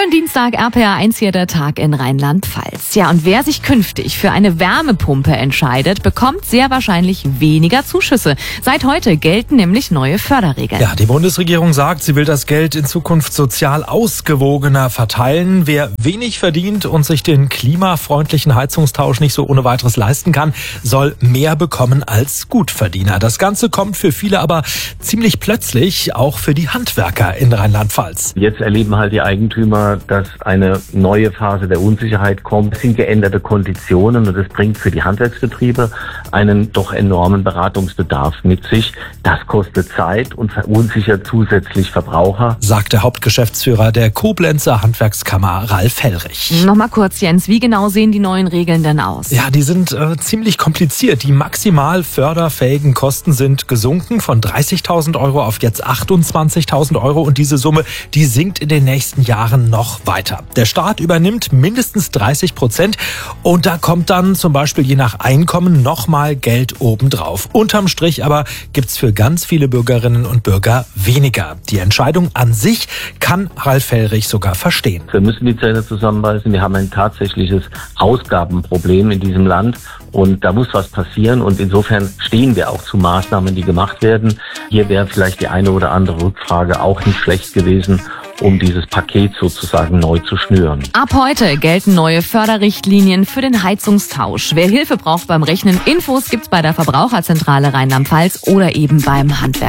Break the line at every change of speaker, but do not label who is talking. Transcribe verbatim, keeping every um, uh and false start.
Schönen Dienstag, R P R eins hier, der Tag in Rheinland-Pfalz. Ja, und wer sich künftig für eine Wärmepumpe entscheidet, bekommt sehr wahrscheinlich weniger Zuschüsse. Seit heute gelten nämlich neue Förderregeln.
Ja, die Bundesregierung sagt, sie will das Geld in Zukunft sozial ausgewogener verteilen. Wer wenig verdient und sich den klimafreundlichen Heizungstausch nicht so ohne weiteres leisten kann, soll mehr bekommen als Gutverdiener. Das Ganze kommt für viele aber ziemlich plötzlich, auch für die Handwerker in Rheinland-Pfalz.
Jetzt erleben halt die Eigentümer, dass eine neue Phase der Unsicherheit kommt. Es sind geänderte Konditionen und das bringt für die Handwerksbetriebe einen doch enormen Beratungsbedarf mit sich. Das kostet Zeit und verunsichert zusätzlich Verbraucher,
sagt der Hauptgeschäftsführer der Koblenzer Handwerkskammer, Ralf Hellrich.
Nochmal kurz, Jens, wie genau sehen die neuen Regeln denn aus?
Ja, die sind äh, ziemlich kompliziert. Die maximal förderfähigen Kosten sind gesunken von dreißigtausend Euro auf jetzt achtundzwanzigtausend Euro und diese Summe, die sinkt in den nächsten Jahren noch weiter. Der Staat übernimmt mindestens dreißig Prozent und da kommt dann zum Beispiel je nach Einkommen nochmal Geld obendrauf. Unterm Strich aber gibt's für ganz viele Bürgerinnen und Bürger weniger. Die Entscheidung an sich kann Ralf Hellrich sogar verstehen.
Wir müssen die Zähne zusammenbeißen. Wir haben ein tatsächliches Ausgabenproblem in diesem Land und da muss was passieren und insofern stehen wir auch zu Maßnahmen, die gemacht werden. Hier wäre vielleicht die eine oder andere Rückfrage auch nicht schlecht gewesen, um dieses Paket sozusagen neu zu schnüren.
Ab heute gelten neue Förderrichtlinien für den Heizungstausch. Wer Hilfe braucht beim Rechnen, Infos gibt's bei der Verbraucherzentrale Rheinland-Pfalz oder eben beim Handwerk.